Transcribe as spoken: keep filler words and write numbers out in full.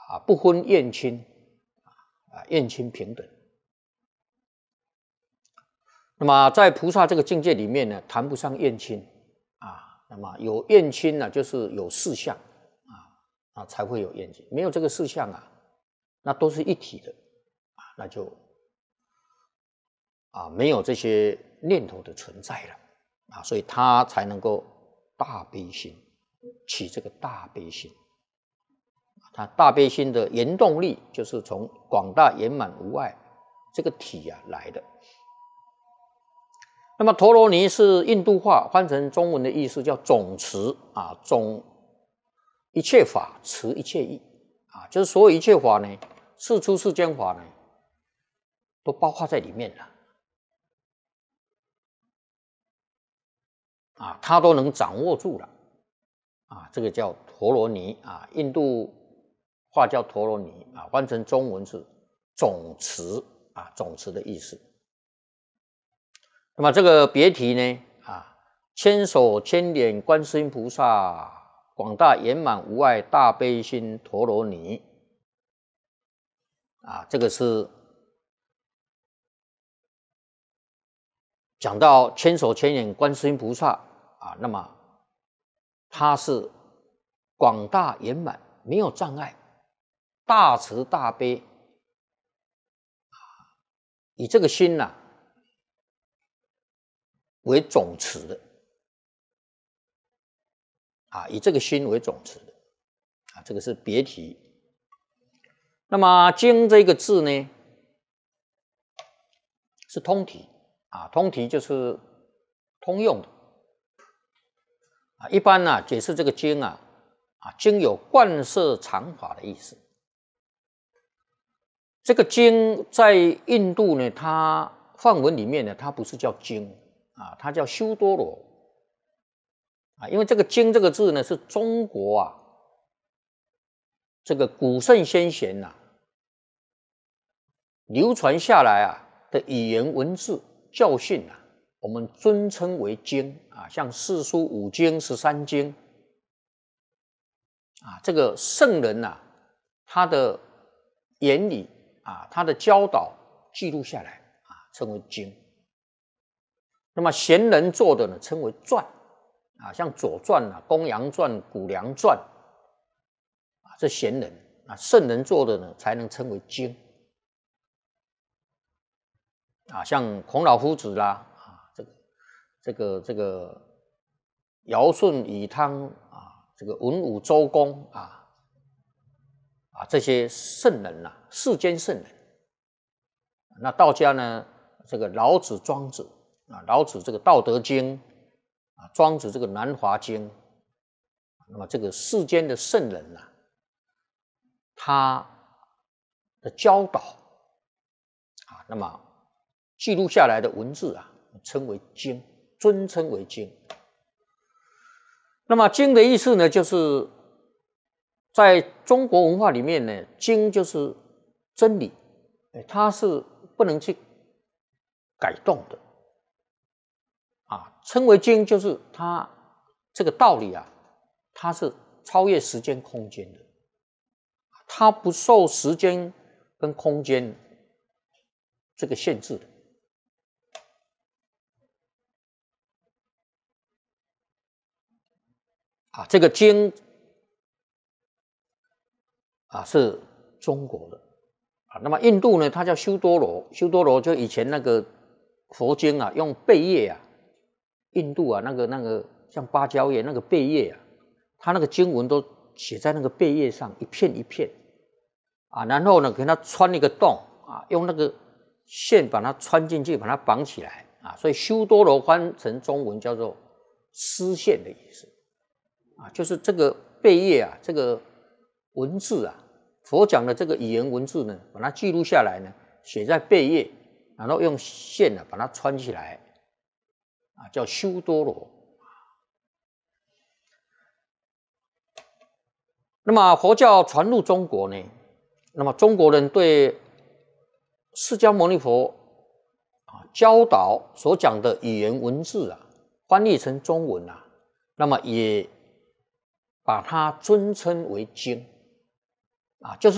啊，不分厌亲啊，厌亲平等。那么在菩萨这个境界里面呢，谈不上厌亲啊。那么有厌亲呢，就是有事相啊啊才会有厌亲，没有这个事相啊，那都是一体的啊，那就啊没有这些念头的存在了啊，所以他才能够大悲心，起这个大悲心。他大悲心的原动力就是从广大圆满无碍这个体啊来的。那么陀罗尼是印度话，翻成中文的意思叫总持啊，总一切法，持一切义啊，就是所有一切法呢，世出世间法呢，都包括在里面了啊，他都能掌握住了啊，这个叫陀罗尼啊，印度话叫陀罗尼啊，翻成中文是总持啊，总持的意思。那么这个别题呢啊，千手千脸观世音菩萨，广大圆满无碍大悲心陀罗尼啊，这个是讲到千手千眼观世音菩萨啊，那么他是广大圆满，没有障碍，大慈大悲啊，以这个心呐、啊、为总持的啊，以这个心为总持的啊，这个是别题。那么经这个字呢，是通题啊，通题就是通用的啊。一般呢、啊、解释这个经啊，啊经有贯摄常法的意思。这个经在印度呢，它梵文里面呢，它不是叫经啊，它叫修多罗啊，因为这个经这个字呢，是中国啊这个古圣先贤呐、啊、流传下来啊的语言文字教训啊，我们尊称为经啊，像四书五经、十三经啊，这个圣人呐、啊，他的言理啊，他的教导记录下来啊，称为经。那么贤人做的呢，称为传啊，像《左传》啊、《公羊传》、《谷梁传》啊，这贤人啊，圣人做的呢，才能称为经啊，像孔老夫子啦啊，这个这个这个尧舜禹汤啊，这个文武周公啊啊，这些圣人呐、啊，世间圣人。那道家呢，这个老子、庄子啊，老子这个《道德经》啊，庄子这个《南华经》，那么这个世间的圣人呐、啊，他的教导啊，那么记录下来的文字啊，称为经，尊称为经。那么经的意思呢，就是在中国文化里面呢，经就是真理，它是不能去改动的啊。称为经就是它这个道理啊，它是超越时间空间的，它不受时间跟空间这个限制的。啊，这个经啊是中国的啊，那么印度呢，它叫修多罗，修多罗就以前那个佛经啊，用贝叶啊，印度啊那个那个像芭蕉叶那个贝叶啊，它那个经文都写在那个贝叶上，一片一片啊，然后呢给它穿一个洞啊，用那个线把它穿进去，把它绑起来啊，所以修多罗翻成中文叫做丝线的意思。啊，就是这个贝叶啊，这个文字啊，佛讲的这个语言文字呢，把它记录下来呢，写在贝叶，然后用线呢把它穿起来，啊，叫修多罗。那么佛教传入中国呢，那么中国人对释迦牟尼佛啊教导所讲的语言文字啊，翻译成中文啊，那么也把它尊称为经啊，就是